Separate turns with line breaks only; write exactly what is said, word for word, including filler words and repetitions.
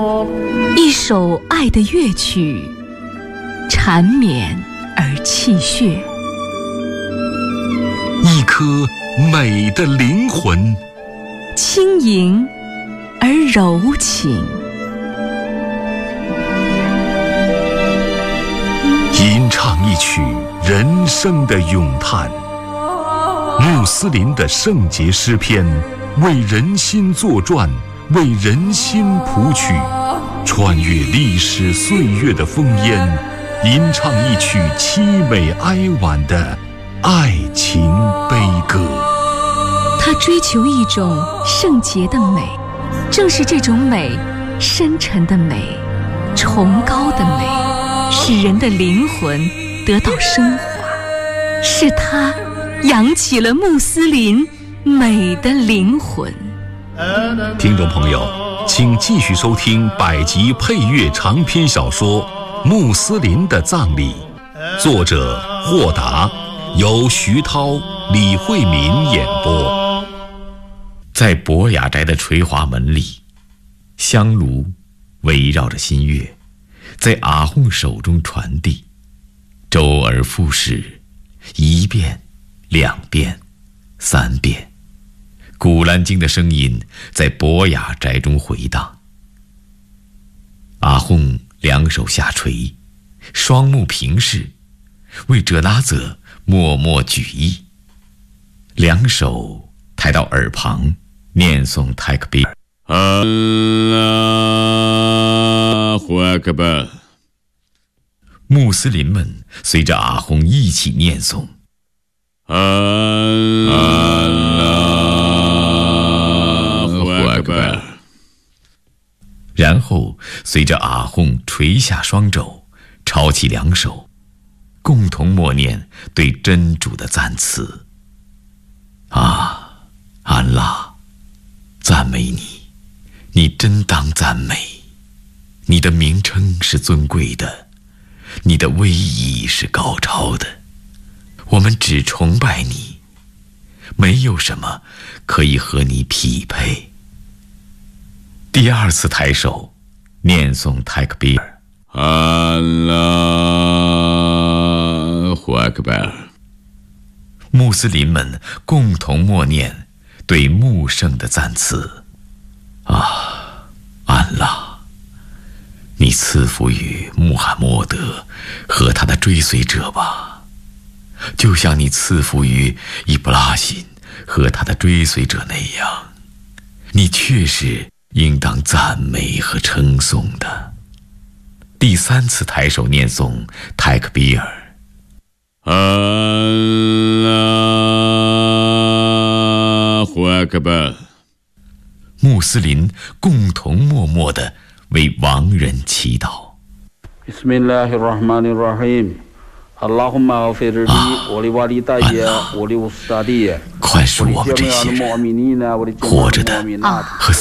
一首爱的乐曲，缠绵而气血；
一颗美的灵魂，
轻盈而柔情。
吟唱一曲人生的咏叹，穆斯林的圣洁诗篇，为人心作传，为人心谱曲，穿越历史岁月的烽烟，吟唱一曲凄美哀婉的爱情悲歌。
他追求一种圣洁的美，正是这种美，深沉的美，崇高的美，使人的灵魂得到升华，是他扬起了穆斯林美的灵魂。
听众朋友，请继续收听百集配乐长篇小说《穆斯林的葬礼》，作者霍达，由徐涛、李慧敏演播。在博雅宅的垂华门里，香炉围绕着新月，在阿訇手中传递，周而复始，一遍，两遍，三遍。古兰经的声音在博雅宅中回荡。阿訇两手下垂，双目平视，为哲拉泽默默举意，两手抬到耳旁，念诵泰克比尔。阿拉胡阿克巴。穆斯林们随着阿訇一起念诵。阿拉胡阿克巴。然后随着阿訇垂下双肘，抄起两手，共同默念对真主的赞词。啊，安拉，赞美你，你真当赞美，你的名称是尊贵的，你的威仪是高超的，我们只崇拜你，没有什么可以和你匹配。第二次抬手，念诵泰克比尔。阿拉胡阿克巴尔。穆斯林们共同默念对穆圣的赞词。啊，安拉，你赐福于穆罕默德和他的追随者吧，就像你赐福于伊布拉辛和他的追随者那样，你确实应当赞美和称颂的。第三次抬手念诵泰克比尔。阿拉胡阿克巴。穆斯林共同默默地为亡人祈祷。啊，宽恕我们这些人，活着的和